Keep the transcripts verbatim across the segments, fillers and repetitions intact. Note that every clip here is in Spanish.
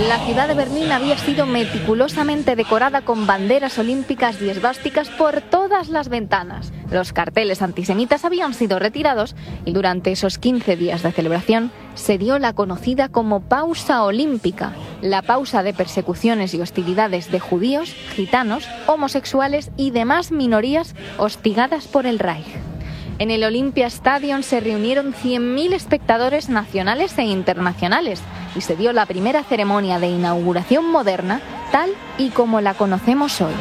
La ciudad de Berlín había sido meticulosamente decorada con banderas olímpicas y esvásticas por todas las ventanas. Los carteles antisemitas habían sido retirados y durante esos quince días de celebración se dio la conocida como pausa olímpica, la pausa de persecuciones y hostilidades de judíos, gitanos, homosexuales y demás minorías hostigadas por el Reich. En el Olympia Stadium se reunieron cien mil espectadores nacionales e internacionales y se dio la primera ceremonia de inauguración moderna, tal y como la conocemos hoy.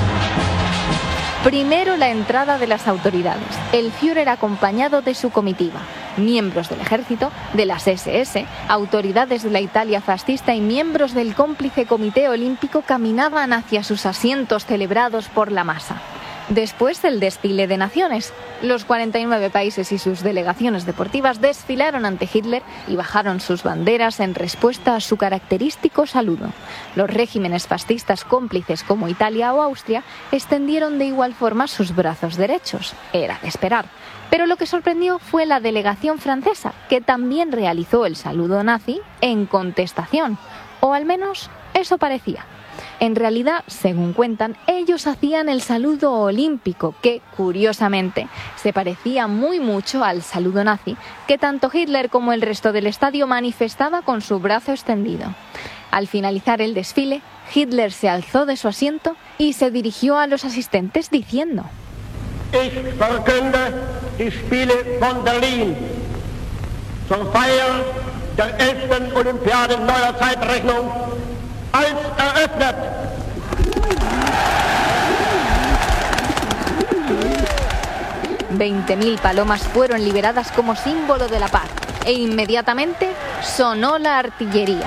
Primero la entrada de las autoridades, el Führer acompañado de su comitiva, miembros del ejército, de las ese ese, autoridades de la Italia fascista y miembros del cómplice Comité Olímpico caminaban hacia sus asientos celebrados por la masa. Después el desfile de naciones. Los cuarenta y nueve países y sus delegaciones deportivas desfilaron ante Hitler y bajaron sus banderas en respuesta a su característico saludo. Los regímenes fascistas cómplices como Italia o Austria extendieron de igual forma sus brazos derechos. Era de esperar. Pero lo que sorprendió fue la delegación francesa, que también realizó el saludo nazi en contestación. O al menos eso parecía. En realidad, según cuentan, ellos hacían el saludo olímpico, que, curiosamente, se parecía muy mucho al saludo nazi, que tanto Hitler como el resto del estadio manifestaba con su brazo extendido. Al finalizar el desfile, Hitler se alzó de su asiento y se dirigió a los asistentes diciendo: Ich verkünde die Spiele von Berlin zur Feier der elften Olympiade neuer Zeitrechnung als eröffnet. veinte mil palomas fueron liberadas como símbolo de la paz e inmediatamente sonó la artillería.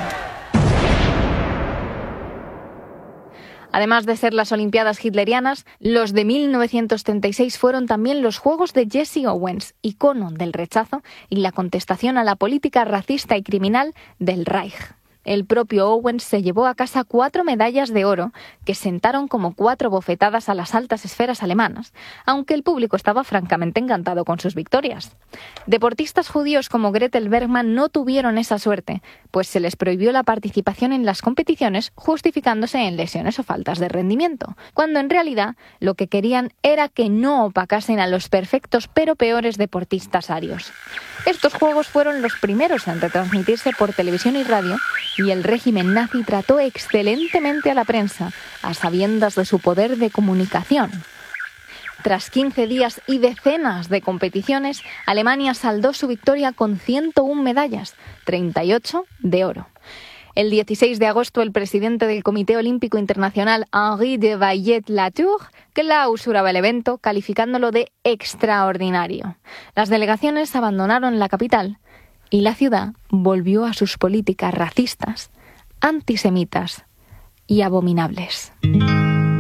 Además de ser las Olimpiadas hitlerianas, los de mil novecientos treinta y seis fueron también los Juegos de Jesse Owens, icono del rechazo y la contestación a la política racista y criminal del Reich. El propio Owens se llevó a casa cuatro medallas de oro que sentaron como cuatro bofetadas a las altas esferas alemanas, aunque el público estaba francamente encantado con sus victorias. Deportistas judíos como Gretel Bergmann no tuvieron esa suerte, pues se les prohibió la participación en las competiciones justificándose en lesiones o faltas de rendimiento, cuando en realidad lo que querían era que no opacasen a los perfectos pero peores deportistas arios. Estos juegos fueron los primeros en retransmitirse por televisión y radio, y el régimen nazi trató excelentemente a la prensa, a sabiendas de su poder de comunicación. Tras quince días y decenas de competiciones, Alemania saldó su victoria con ciento una medallas, treinta y ocho de oro. El dieciséis de agosto, el presidente del Comité Olímpico Internacional, Henri de Vallet-Latour, clausuraba el evento, calificándolo de extraordinario. Las delegaciones abandonaron la capital y la ciudad volvió a sus políticas racistas, antisemitas y abominables.